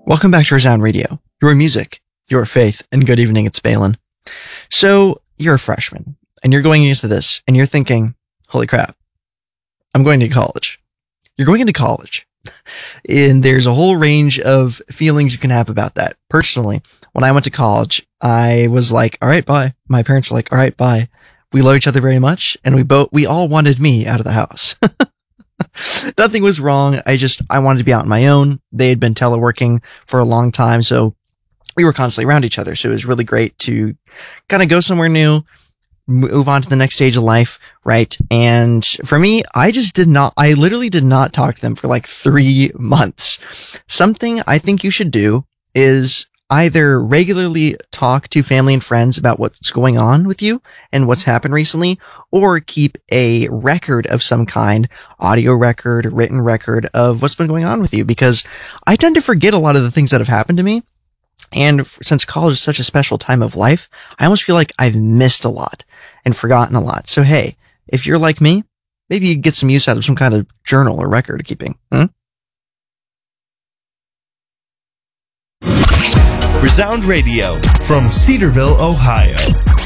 Welcome back to Resound Radio, your music, your faith, and good evening, it's Balin. So, you're a freshman, and you're going into this, and you're thinking, holy crap, I'm going to college. You're going into college, and there's a whole range of feelings you can have about that. Personally, when I went to college, I was like, all right, bye. My parents were like, all right, bye. We love each other very much, and we all wanted me out of the house. Nothing was wrong. I wanted to be out on my own. They had been teleworking for a long time, so we were constantly around each other. So it was really great to kind of go somewhere new, move on to the next stage of life, right? And for me, I literally did not talk to them for like 3 months. Something I think you should do is either regularly talk to family and friends about what's going on with you and what's happened recently, or keep a record of some kind, audio record, written record of what's been going on with you, because I tend to forget a lot of the things that have happened to me. And since college is such a special time of life, I almost feel like I've missed a lot and forgotten a lot. So hey, if you're like me, maybe you get some use out of some kind of journal or record keeping. Resound Radio from Cedarville, Ohio.